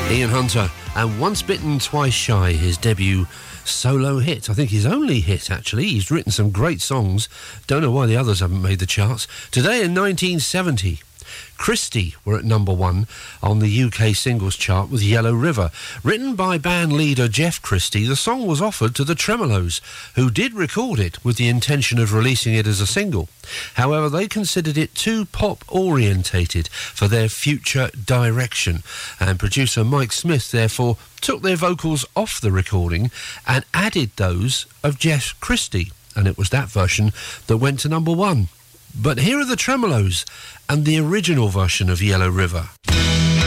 Ian Hunter and Once Bitten, Twice Shy, his debut solo hit. I think his only hit, actually. He's written some great songs. Don't know why the others haven't made the charts. Today in 1970, Christie were at number one on the UK singles chart with Yellow River. Written by band leader Jeff Christie, the song was offered to the Tremeloes, who did record it with the intention of releasing it as a single. However, they considered it too pop-orientated for their future direction, and producer Mike Smith therefore took their vocals off the recording and added those of Jeff Christie, and it was that version that went to number one. But here are the Tremeloes and the original version of Yellow River.